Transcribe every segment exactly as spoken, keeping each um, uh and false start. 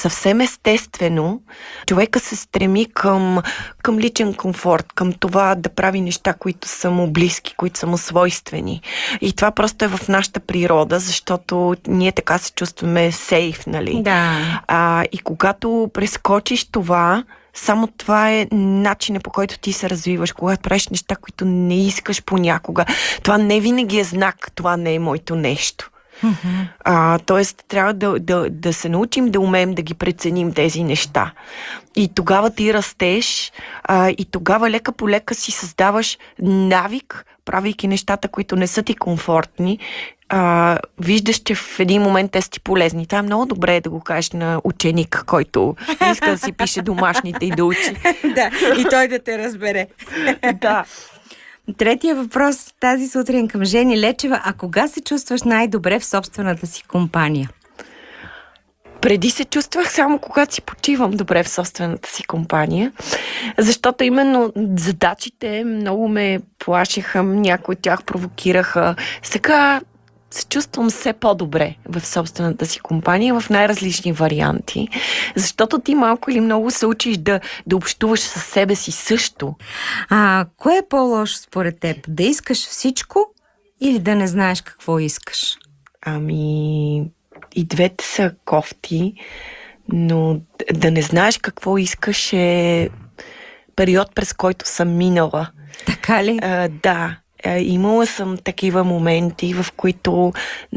съвсем естествено човека се стреми към, към личен комфорт, към това да прави неща, които са му близки, които са му свойствени. И това просто е в нашата природа, защото ние така се чувстваме сейф, нали? Да. А, и когато прескочиш това, само това е начинът, по който ти се развиваш, когато правиш неща, които не искаш понякога. Това не винаги е знак, това не е моето нещо. Mm-hmm. А, тоест, трябва да, да, да се научим да умеем да ги преценим тези неща. И тогава ти растеш, а, и тогава лека по лека си създаваш навик, правейки нещата, които не са ти комфортни. А, виждаш, че в един момент те са ти полезни. Това е много добре да го кажеш на ученик, който иска да си пише домашните и да учи. Да, и той да те разбере. Да. Третия въпрос тази сутрин към Жени Лечева. А кога се чувстваш най-добре в собствената си компания? Преди се чувствах само когато си почивам добре в собствената си компания, защото именно задачите много ме плашиха, някои от тях провокираха. Сега се чувствам все по-добре в собствената си компания, в най-различни варианти, защото ти малко или много се учиш да, да общуваш със себе си също. А кое е по-лошо според теб? Да искаш всичко или да не знаеш какво искаш? Ами, и двете са кофти, но да не знаеш какво искаш е период, през който съм минала. Така ли? А, да. Имала съм такива моменти, в които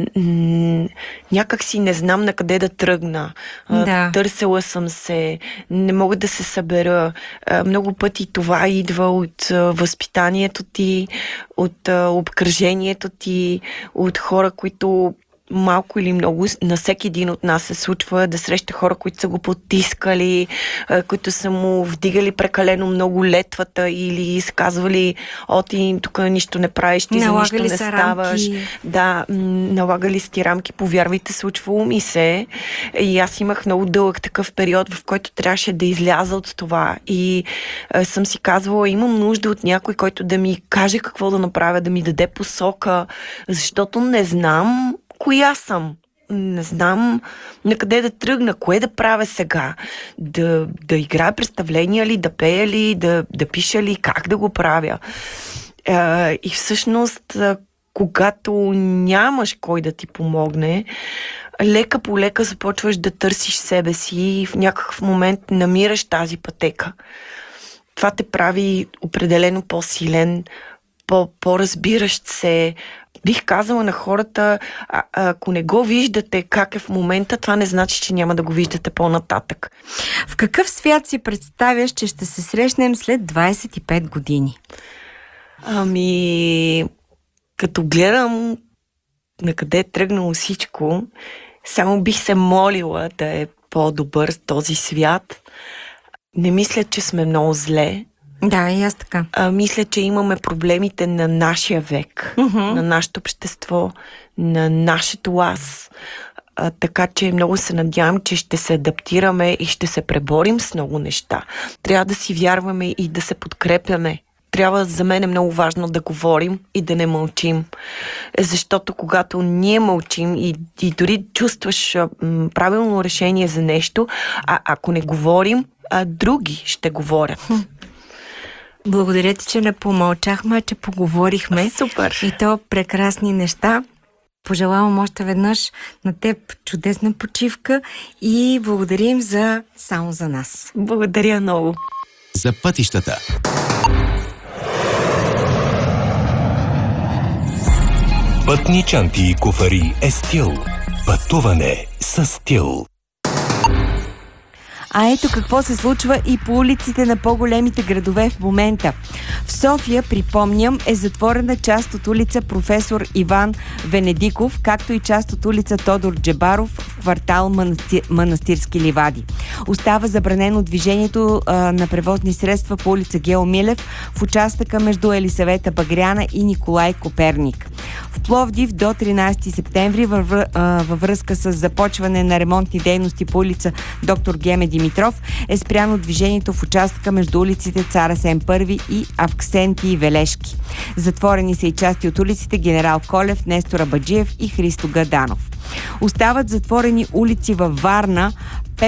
м- някак си не знам на къде да тръгна. Да. Търсила съм се, не мога да се събера. Много пъти това идва от възпитанието ти, от обкръжението ти, от хора, които малко или много на всеки един от нас се случва да среща хора, които са го потискали, които са му вдигали прекалено много летвата или са казвали: о, ти тук нищо не правиш, ти за нищо не ставаш. Рамки. Да, налагали си рамки, повярвайте, случвало ми се. И аз имах много дълъг такъв период, в който трябваше да изляза от това. И а, съм си казвала, имам нужда от някой, който да ми каже какво да направя, да ми даде посока, защото не знам коя съм. Не знам на къде да тръгна, кое да правя сега. Да, да играя представления ли, да пея ли, да, да пиша ли, как да го правя. А, и всъщност, когато нямаш кой да ти помогне, лека по лека започваш да търсиш себе си и в някакъв момент намираш тази пътека. Това те прави определено по-силен, по- по-разбиращ се. Бих казала на хората, а, ако не го виждате как е в момента, това не значи, че няма да го виждате по-нататък. В какъв свят си представяш, че ще се срещнем след двайсет и пет години? Ами, като гледам на къде е тръгнало всичко, само бих се молила да е по-добър този свят. Не мисля, че сме много зле. Да, и аз така. А, мисля, че имаме проблемите на нашия век, Mm-hmm. на нашето общество, на нашето аз. А, така че много се надявам, че ще се адаптираме и ще се преборим с много неща. Трябва да си вярваме и да се подкрепяме. Трябва, за мен е много важно да говорим и да не мълчим. Защото когато ние мълчим и, и дори чувстваш м, правилно решение за нещо, а ако не говорим, а други ще говорят. Благодаря ти, че не помълчахме, че поговорихме. Супер! И то прекрасни неща. Пожелавам още веднъж на теб чудесна почивка и благодарим за само за нас. Благодаря много. За пътищата. Пътни чанти и куфари е стил. Пътуване с стил. А ето какво се случва и по улиците на по-големите градове в момента. В София, припомням, е затворена част от улица Професор Иван Венедиков, както и част от улица Тодор Джебаров в квартал Манастир, Манастирски ливади. Остава забранено движението а, на превозни средства по улица Гео Милев в участъка между Елисавета Багряна и Николай Коперник. В Пловдив до тринайсети септември във, а, във връзка с започване на ремонтни дейности по улица Доктор Геме Димитров е спряно движението в участъка между улиците Цар Асен Първи и Авксентий Велешки. Затворени са и части от улиците Генерал Колев, Нестор Абаджиев и Христо Гаданов. Остават затворени улици във Варна,